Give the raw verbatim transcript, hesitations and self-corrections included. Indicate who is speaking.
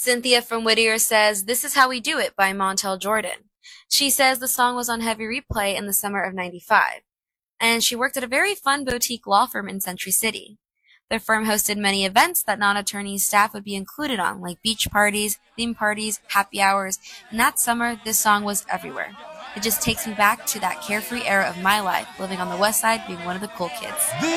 Speaker 1: Cynthia from Whittier says, "This Is How We Do It" by Montel Jordan. She says the song was on heavy replay in the summer of ninety-five. And she worked at a very fun boutique law firm in Century City. The firm hosted many events that non-attorney staff would be included on, like beach parties, theme parties, happy hours, and that summer, this song was everywhere. It just takes me back to that carefree era of my life, living on the west side, being one of the cool kids.